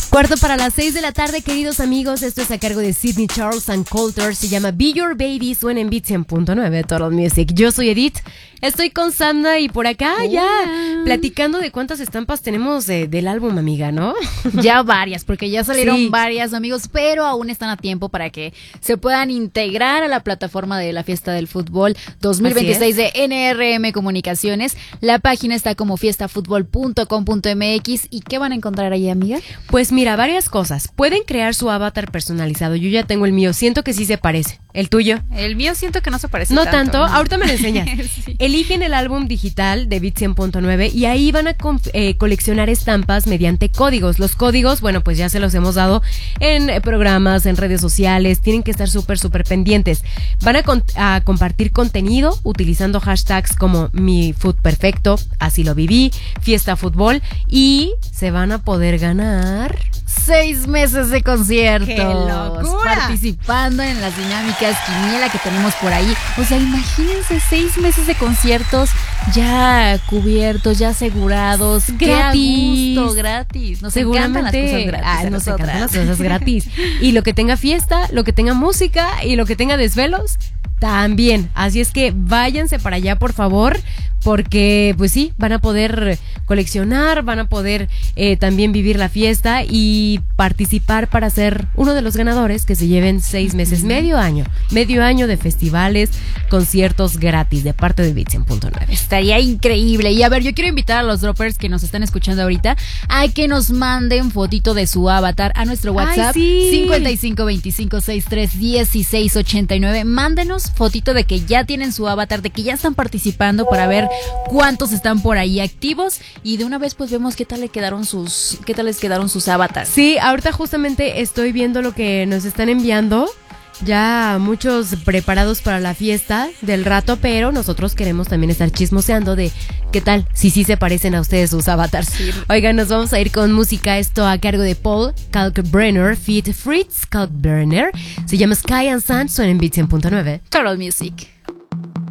4:45 p.m, queridos amigos. Esto es a cargo de Sydney Charles and Coulter. Se llama Be Your Baby. Suena en Beats 100.9 Total Music. Yo soy Edith. Estoy con Sandra y por acá ya platicando de cuántas estampas tenemos del álbum, amiga, ¿no? Ya varias, porque ya salieron varias, amigos, pero aún están a tiempo para que se puedan integrar a la plataforma de la Fiesta del Fútbol 2026 de NRM Comunicaciones. La página está como fiestafutbol.com.mx. ¿Y qué van a encontrar ahí, amiga? Pues mira, varias cosas. Pueden crear su avatar personalizado. Yo ya tengo el mío. Siento que sí se parece. ¿El tuyo? El mío siento que no se parece tanto. ¿No tanto? Ahorita me lo enseñas. Sí. Eligen el álbum digital de Beats 100.9 y ahí van a coleccionar estampas mediante códigos. Los códigos, bueno, pues ya se los hemos dado en programas, en redes sociales. Tienen que estar súper pendientes. Van a compartir contenido utilizando hashtags como Mi Food Perfecto, Así Lo Viví, Fiesta Fútbol, y se van a poder ganar 6 meses de conciertos. ¡Qué locura! Participando en las dinámicas quiniela que tenemos por ahí. O sea, imagínense 6 meses de conciertos ya cubiertos, ya asegurados. Gratis. ¡Qué gusto! Gratis. Nos encantan las cosas gratis. Nos encantan las cosas gratis. Y lo que tenga fiesta, lo que tenga música y lo que tenga desvelos, también. Así es que váyanse para allá, por favor, porque pues sí, van a poder coleccionar, van a poder también vivir la fiesta y participar para ser uno de los ganadores que se lleven 6 meses, medio año de festivales, conciertos gratis de parte de Beats 100.9. Estaría increíble. Y a ver, yo quiero invitar a los droppers que nos están escuchando ahorita a que nos manden fotito de su avatar a nuestro WhatsApp. ¡Ay, sí! 55 25 63 16 89. Mándenos fotito de que ya tienen su avatar, de que ya están participando para ver cuántos están por ahí activos y de una vez pues vemos qué tal les quedaron sus avatars. Sí, ahorita justamente estoy viendo lo que nos están enviando. Ya muchos preparados para la fiesta del rato, pero nosotros queremos también estar chismoseando de qué tal, si sí se parecen a ustedes sus avatars. Sí. Oigan, nos vamos a ir con música, esto a cargo de Paul Kalkbrenner, feat. Fritz Kalkbrenner. Se llama Sky and Sand, suena en Beats 100.9 Total Music.